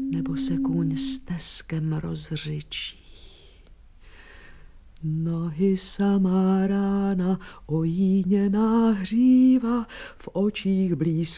nebo se kůň steskem rozřičí. Nohy samá rána o jíně nahřívá, v očích blízko